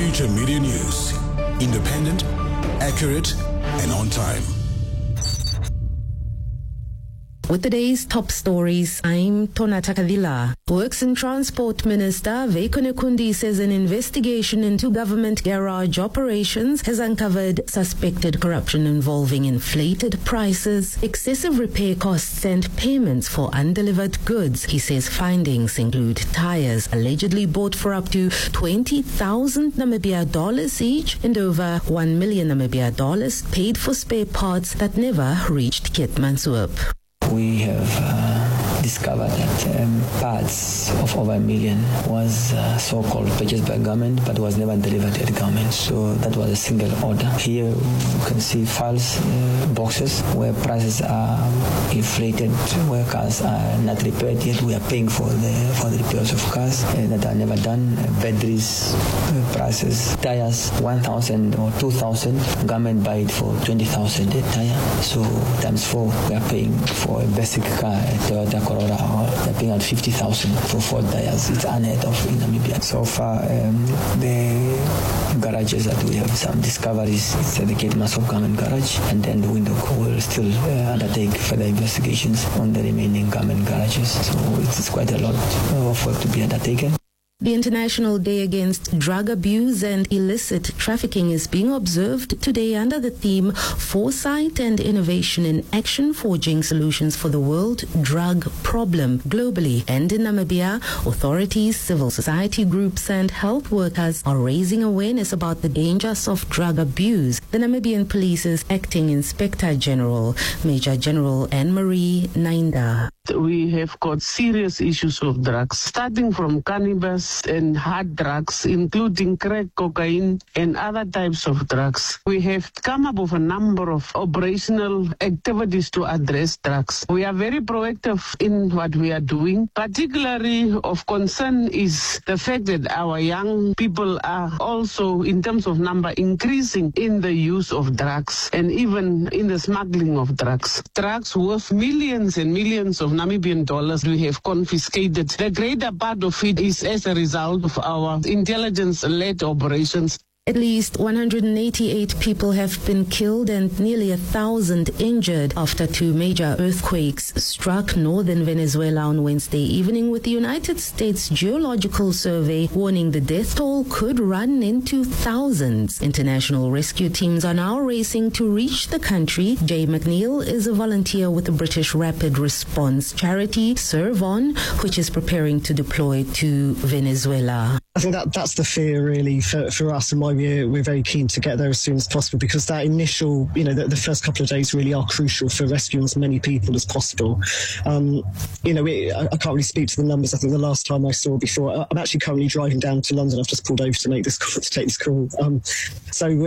Future Media News. Independent, accurate, and on time. With today's top stories, I'm Tona Takadila. Works and Transport Minister Veiko Nekundi says an investigation into government garage operations has uncovered suspected corruption involving inflated prices, excessive repair costs and payments for undelivered goods. He says findings include tires allegedly bought for up to 20,000 Namibia dollars each and over 1 million Namibia dollars paid for spare parts that never reached Keetmanshoop. We have discovered that parts of over 1 million was so-called purchased by government but was never delivered at government. So that was a single order. Here you can see files, boxes where prices are inflated, where cars are not repaired yet. We are paying for the repairs of cars that are never done. Batteries, prices, tires 1,000 or 2,000. Government buy it for 20,000 a tire. So times 4 we are paying for a basic car, a Toyota Corolla, or they're paying at 50,000 for 4 tires. It's unheard of in Namibia. So far, the garages that we have some discoveries, it's the Keetmanshoop government garage, and then the Windhoek will still undertake further investigations on the remaining government garages. So it's quite a lot of work to be undertaken. The International Day Against Drug Abuse and Illicit Trafficking is being observed today under the theme Foresight and Innovation in Action, Forging Solutions for the World Drug Problem. Globally and in Namibia, authorities, civil society groups and health workers are raising awareness about the dangers of drug abuse. The Namibian Police's Acting Inspector General, Major General Anne-Marie Nainda. We have got serious issues of drugs, starting from cannabis and hard drugs, including crack, cocaine, and other types of drugs. We have come up with a number of operational activities to address drugs. We are very proactive in what we are doing. Particularly of concern is the fact that our young people are also, in terms of number, increasing in the use of drugs and even in the smuggling of drugs. Drugs worth millions and millions of Namibian dollars we have confiscated. The greater part of it is as a result of our intelligence-led operations. At least 188 people have been killed and nearly 1,000 injured after 2 major earthquakes struck northern Venezuela on Wednesday evening, with the United States Geological Survey warning the death toll could run into thousands. International rescue teams are now racing to reach the country. Jay McNeil is a volunteer with the British Rapid Response charity ServeOn, which is preparing to deploy to Venezuela. I think that's the fear really for us, and why we're very keen to get there as soon as possible, because that initial, the first couple of days really are crucial for rescuing as many people as possible. I can't really speak to the numbers. I think the last time I saw before, I'm actually currently driving down to London. I've just pulled over to take this call. So